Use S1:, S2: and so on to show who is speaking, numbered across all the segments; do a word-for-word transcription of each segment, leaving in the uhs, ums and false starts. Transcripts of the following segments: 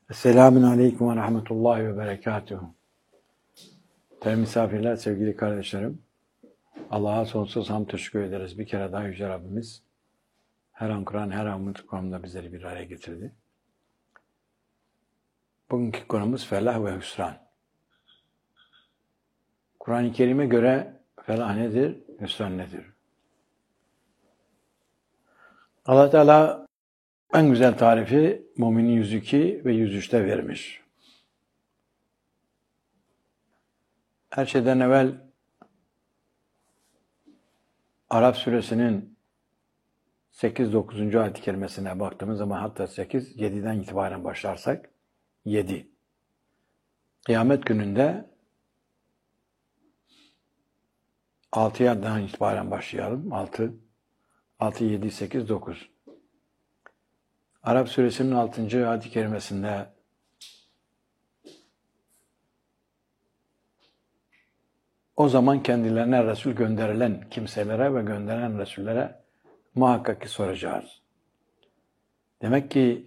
S1: Selamun Aleyküm ve Rahmetullahi ve Berekatuhu. Değerli misafirler, sevgili kardeşlerim, Allah'a sonsuz hamd teşekkür ederiz. Bir kere daha Yüce Rabbimiz her an Kur'an, her an Kur'an'da bizleri bir araya getirdi. Bugünkü konumuz felah ve hüsran. Kur'an-ı Kerim'e göre felah nedir, hüsran nedir? Allah Teala en güzel tarifi Müminin yüz iki ve yüz üçte vermiş. Her şeyden evvel Araf suresinin sekiz dokuzuncu ayet-i kerimesine baktığımız zaman, hatta sekiz yediden itibaren başlarsak yedi. Kıyamet gününde altıdan itibaren başlayalım. altı, altı, yedi, sekiz, dokuz. Araf suresinin altıncı ayet-i kerimesinde o zaman kendilerine Resul gönderilen kimselere ve gönderilen Resullere muhakkak ki soracağız. Demek ki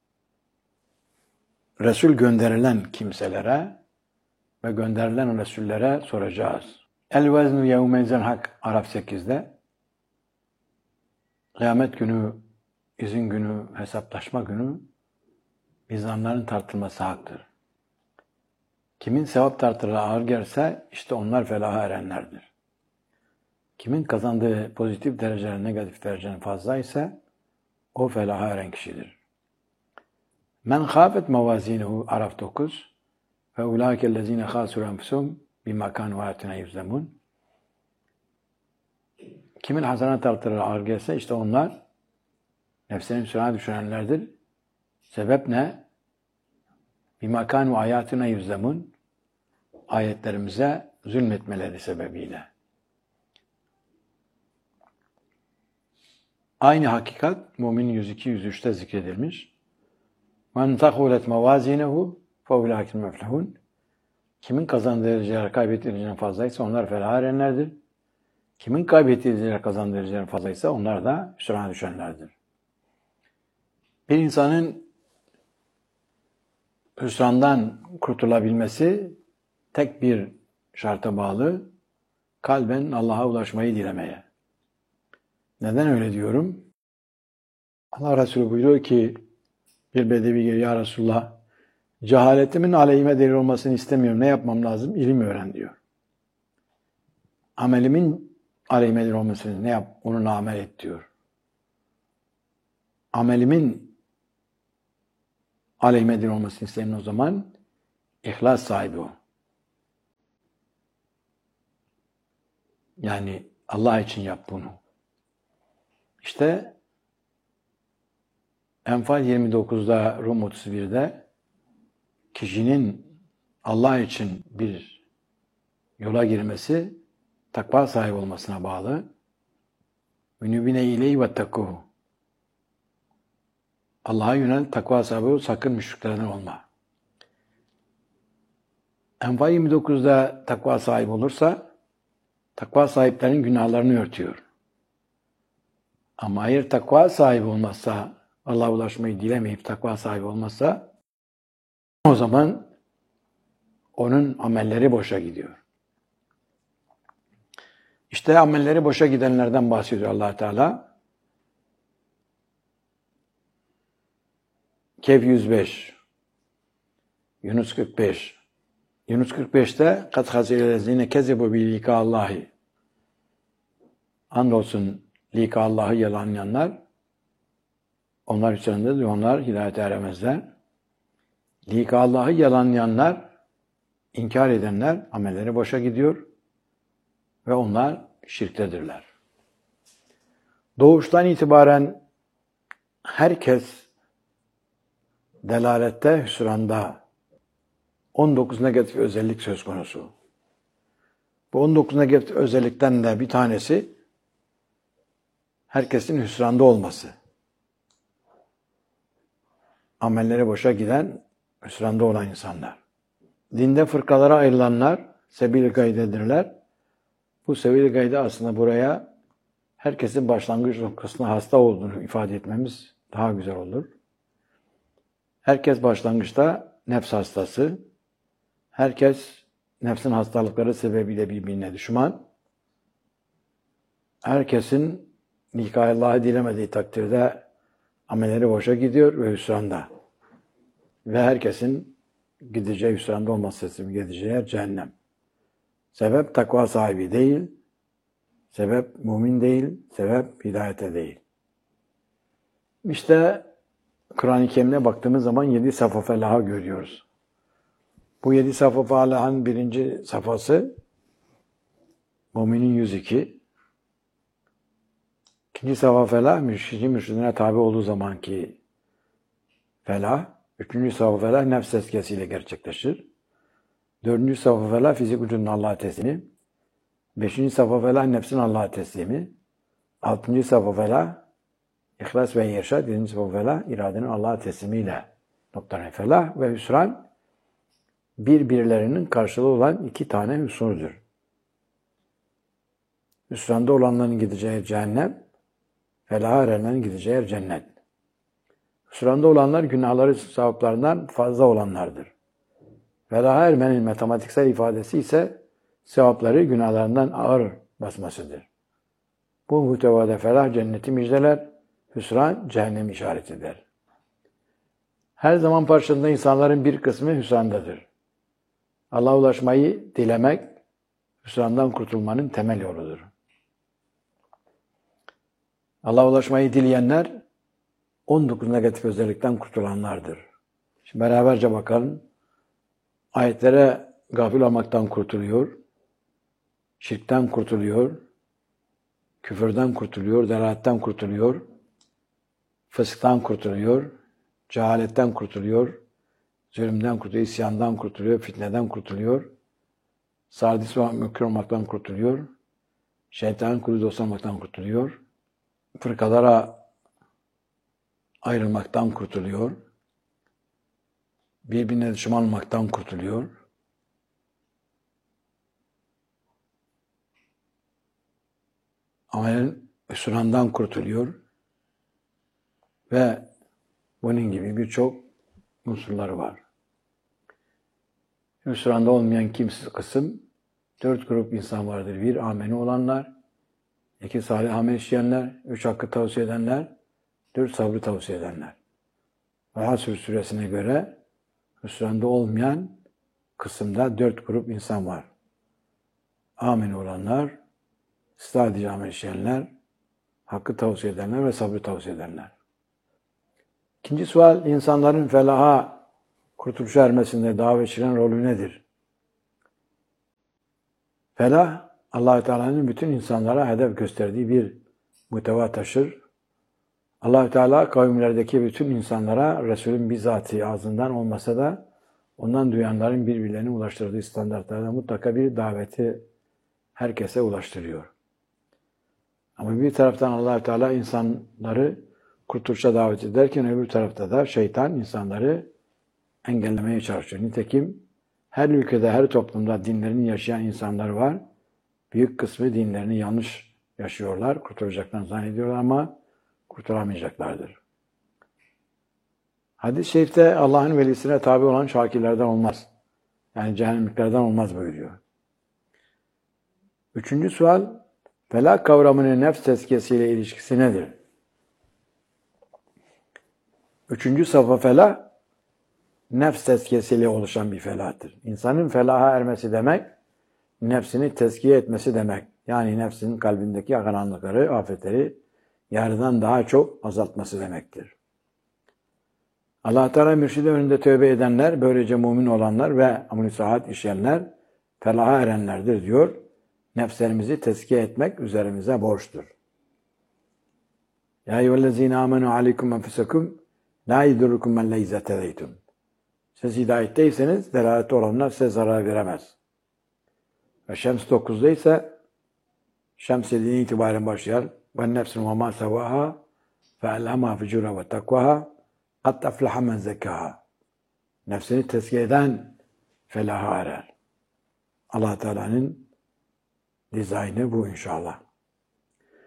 S1: Resul gönderilen kimselere ve gönderilen Resullere soracağız. El-veznu yevmeyzen hak Araf sekizde. Kıyamet günü, izin günü, hesaplaşma günü mizanların tartılması haktır. Kimin sevap tartıları ağır gelirse işte onlar felaha erenlerdir. Kimin kazandığı pozitif derecelerin negatif derecenin fazla ise o felaha eren kişidir. Men khafet mevazinehu Araf dokuz ve ulaikellezine khasuru enfusum bima kanu ayatina yuzlemun. Kimin hasenat tartıları ağır gelse işte onlar nefsinin hüsrana düşenlerdir. Sebep ne? Bima kanu ayatina yuzlemun. Ayetlerimize zulmetmeleri sebebiyle. Aynı hakikat Mümin yüz iki yüz üçte zikredilmiş. Men tahulet mevazinehu feulaikil muflihun. Kimin kazandığı dereceler kaybettiği derecelerin fazlaysa onlar felaha erenlerdir. Kimin kaybettiği dereceler kazandığı derecelerin fazlaysa onlar da hüsrana düşenlerdir. Bir insanın hüsrandan kurtulabilmesi tek bir şarta bağlı, kalben Allah'a ulaşmayı dilemeye. Neden öyle diyorum? Allah Resulü buyuruyor ki, bir bedevi geliyor, ya Resulullah, cehaletimin aleyhime delil olmasını istemiyorum. Ne yapmam lazım? İlim öğren diyor. Amelimin aleyhime delil olmasını ne yap? Onunla amel et diyor. Amelimin aleyhime delil olmasını istemiyorum o zaman. İhlas sahibi o. Yani Allah için yap bunu. İşte Enfal yirmi dokuzda, Rum otuz birde kişinin Allah için bir yola girmesi takva sahibi olmasına bağlı. Münibine ileyhi ve takkuhu. Allah'a yönel, takva sahibi ol, sakın müşriklerden olma. Enfal yirmi dokuzda takva sahibi olursa takva sahiplerinin günahlarını örtüyor. Ama eğer takva sahibi olmazsa, Allah'a ulaşmayı dilemeyip takva sahibi olmazsa, o zaman onun amelleri boşa gidiyor. İşte amelleri boşa gidenlerden bahsediyor Allah Teala. Kehf yüz beş, Yunus kırk beş. Yunus kırk beşte kat hazirelezine kezebu bi lika Allahi. Andolsun lika Allah'ı yalanlayanlar, onlar üzerindedir, onlar hidayete eremezler. Lika Allah'ı yalanlayanlar, inkar edenler amelleri boşa gidiyor ve onlar şirktedirler. Doğuştan itibaren herkes delalette, hüsranda on dokuz negatif özellik söz konusu. Bu on dokuz negatif özellikten de bir tanesi herkesin hüsranda olması. Amelleri boşa giden, hüsranda olan insanlar. Dinde fırkalara ayrılanlar sebil-i gaydedirler. Bu sebil-i gayde aslında buraya herkesin başlangıç noktasına hasta olduğunu ifade etmemiz daha güzel olur. Herkes başlangıçta nefs hastası. Herkes nefsin hastalıkları sebebiyle birbirine düşman. Herkesin nikahallahı dilemediği takdirde amelleri boşa gidiyor ve hüsranda. Ve herkesin gideceği hüsranda olması sebebi gideceği yer cehennem. Sebep takva sahibi değil, sebep mümin değil, sebep hidayete değil. İşte Kur'an-ı Kerim'e baktığımız zaman yedi safa felaha görüyoruz. Bu yedi safa felahın birinci safhası müminin yüz iki. İkinci safa felah müşriki müşrikine tabi olduğu zamanki felah. Üçüncü safa felah nefs tezkiyesiyle gerçekleşir. Dördüncü safa felah fizik vücudun Allah'a teslimi. Beşinci safa felah nefsin Allah'a teslimi. Altıncı safa felah İhlas ve irşad. Yedinci safa felah iradenin Allah'a teslimiyle noktaları felah ve hüsran birbirlerinin karşılığı olan iki tane hüsnudur. Hüsranda olanların gideceği cehennem, felaha erenlerin gideceği cennet. Hüsranda olanlar günahları sevaplarından fazla olanlardır. Felaha ermenin matematiksel ifadesi ise sevapları günahlarından ağır basmasıdır. Bu mütevade felah cenneti müjdeler, hüsran cehennem işaret eder. Her zaman parçasında insanların bir kısmı hüsrandadır. Allah'a ulaşmayı dilemek, hüsrandan kurtulmanın temel yoludur. Allah'a ulaşmayı dileyenler, on dokuz negatif özellikten kurtulanlardır. Şimdi beraberce bakalım. Ayetlere gafil olmaktan kurtuluyor, şirkten kurtuluyor, küfürden kurtuluyor, delaletten kurtuluyor, fısktan kurtuluyor, cehaletten kurtuluyor, zulümden kurtuluyor, isyandan kurtuluyor, fitneden kurtuluyor, sadis ve mükür olmaktan kurtuluyor, şeytanın kulu dostu olmaktan kurtuluyor, fırkalara ayrılmaktan kurtuluyor, birbirine düşman olmaktan kurtuluyor, amelin hüsrandan kurtuluyor ve bunun gibi birçok unsurları var. Hüsranda olmayan kimsiz kısım, dört grup insan vardır. Bir, ameni olanlar, iki, salih amel işleyenler, üç, hakkı tavsiye edenler, dört, sabrı tavsiye edenler. Ve Hasr suresine göre hüsranda olmayan kısımda dört grup insan var. Ameni olanlar, sadece amel işleyenler, hakkı tavsiye edenler ve sabrı tavsiye edenler. İkinci sual, insanların felaha, kurtuluşa ermesinde davetçilerin rolü nedir? Felah, Allah-u Teala'nın bütün insanlara hedef gösterdiği bir muhteva taşır. Allah-u Teala kavimlerdeki bütün insanlara Resul'ün bizzati ağzından olmasa da ondan duyanların birbirlerine ulaştırdığı standartlarda mutlaka bir daveti herkese ulaştırıyor. Ama bir taraftan Allah-u Teala insanları kurtuluşa davet ederken öbür tarafta da şeytan insanları engellemeye çalışıyor. Nitekim her ülkede, her toplumda dinlerini yaşayan insanlar var. Büyük kısmı dinlerini yanlış yaşıyorlar, kurtulacaklarını zannediyorlar ama kurtulamayacaklardır. Hadis-i şerifte Allah'ın velisine tabi olan şakirlerden olmaz. Yani cehennemliklerden olmaz buyuruyor. Üçüncü sual, felah kavramının nefs tezkiyesiyle ilişkisi nedir? Üçüncü safa felah, nefs tezkiyesiyle oluşan bir felahtır. İnsanın felaha ermesi demek, nefsini tezkiye etmesi demek. Yani nefsinin kalbindeki karanlıkları, afetleri yarıdan daha çok azaltması demektir. Allah Teala mürşidi önünde tövbe edenler, böylece mümin olanlar ve amel-i sahat işleyenler felaha erenlerdir diyor. Nefslerimizi tezkiye etmek üzerimize borçtur. Ya eyyühellezine amenu aleykum enfusekum la yedurrukum men leyze tedeytum. Siz hidayetteyseniz delalette olanlar size zarar veremez. Ve Şems dokuzda ise Şems yediğine itibaren başlayan ve nefsin ve ma sevaha fe elhama fücura ve takvaha at aflaha men zekkaha. Nefsini tezkiye eden felaha erer. Allah Teala'nın dizaynı bu inşallah.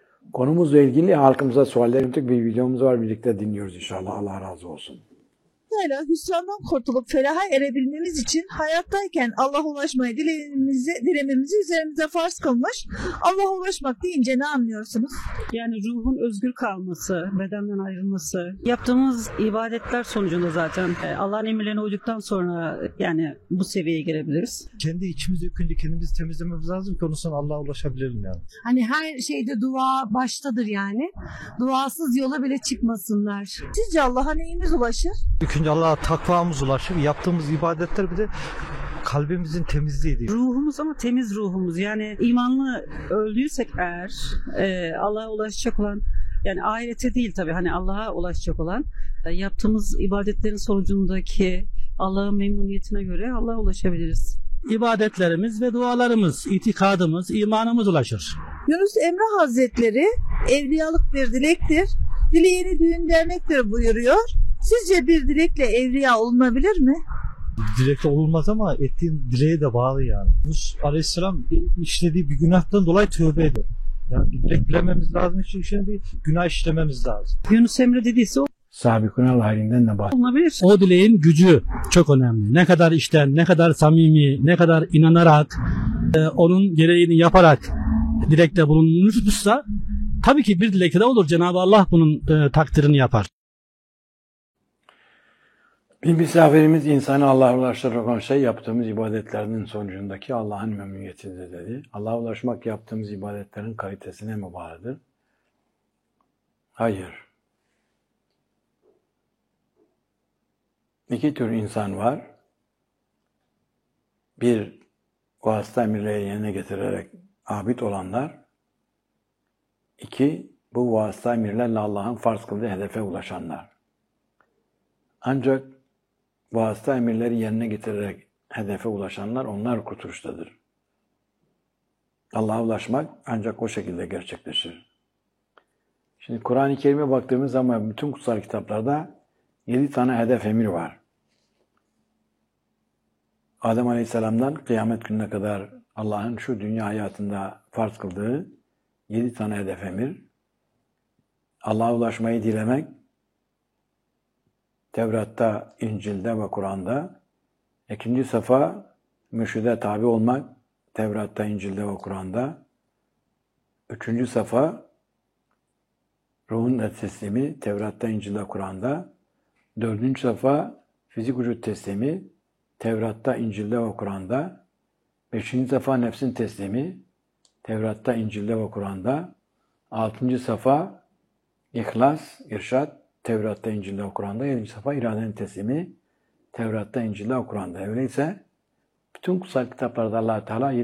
S1: Konumuzla ilgili halkımıza sualler yönelik bir videomuz var. Birlikte dinliyoruz inşallah. Allah razı olsun.
S2: hayattayla hüsrandan kurtulup felaha erebilmemiz için hayattayken Allah'a ulaşmayı dilememizi, dilememizi üzerimize farz kılmış. Allah'a ulaşmak deyince ne anlıyorsunuz?
S3: Yani ruhun özgür kalması, bedenden ayrılması, yaptığımız ibadetler sonucunda zaten Allah'ın emirlerine uyduktan sonra yani bu seviyeye gelebiliriz.
S4: Kendi içimizi yıkınca kendimizi temizlememiz lazım ki ondan sonra Allah'a ulaşabilelim yani.
S5: Hani her şeyde dua baştadır yani. Duasız yola bile çıkmasınlar.
S2: Sizce Allah'a neyimiz ulaşır?
S4: İlk önce Allah'a takvamız ulaşır. Yaptığımız ibadetler bir de kalbimizin temizliğidir.
S3: Ruhumuz ama temiz ruhumuz. Yani imanlı öldüysek eğer e, Allah'a ulaşacak olan, yani ahirete değil tabii, hani Allah'a ulaşacak olan e, yaptığımız ibadetlerin sonucundaki Allah'ın memnuniyetine göre Allah'a ulaşabiliriz.
S6: İbadetlerimiz ve dualarımız, itikadımız, imanımız ulaşır.
S2: Yunus Emre Hazretleri evliyalık bir dilektir, dileğeni düğün dernektir buyuruyor. Sizce bir dilekle evliya olunabilir mi?
S4: Dilekte olmaz ama ettiğin dileğe de bağlı yani. Yunus Aleyhisselam işlediği bir günahtan dolayı tövbe ediyor. Yani bir dilek bilememiz lazım. Için bir günah işlememiz lazım.
S3: Yunus Emre dediyse o
S1: Sabikun halinden de bahsediyor.
S3: olunabilir.
S6: O dileğin gücü çok önemli. Ne kadar içten, ne kadar samimi, ne kadar inanarak, e, onun gereğini yaparak dilekte bulunursa tabii ki bir dilekte de olur. Cenab-ı Allah bunun e, takdirini yapar.
S1: Bir misafirimiz insanı Allah'a ulaştıracak olan şey yaptığımız ibadetlerinin sonucundaki Allah'ın memnuniyetidir dedi. Allah'a ulaşmak yaptığımız ibadetlerin kalitesine mi bağlıdır? Hayır. İki tür insan var. Bir, vasıta emirleri yerine getirerek abid olanlar. İki, bu vasıta emirlerle Allah'ın farz kıldığı hedefe ulaşanlar. Ancak vasıta emirleri yerine getirerek hedefe ulaşanlar, onlar kurtuluştadır. Allah'a ulaşmak ancak o şekilde gerçekleşir. Şimdi Kur'an-ı Kerim'e baktığımız zaman bütün kutsal kitaplarda yedi tane hedef emir var. Adem Aleyhisselam'dan kıyamet gününe kadar Allah'ın şu dünya hayatında farz kıldığı yedi tane hedef emir. Allah'a ulaşmayı dilemek, Tevrat'ta, İncil'de ve Kur'an'da. İkinci safa, mürşide tabi olmak, Tevrat'ta, İncil'de ve Kur'an'da. Üçüncü safa, ruhun et teslimi, Tevrat'ta, İncil'de, Kur'an'da. Dördüncü safa, fizik vücut teslimi, Tevrat'ta, İncil'de ve Kur'an'da. Beşinci safa, nefsin teslimi, Tevrat'ta, İncil'de ve Kur'an'da. Altıncı safa, İhlas, irşad, Tevrat'ta, İncil'de ve Kur'an'da. Yedinci safa, iradenin teslimi, Tevrat'ta, İncil'de ve Kur'an'da. Öyleyse bütün kutsal kitaplarda Allah Teala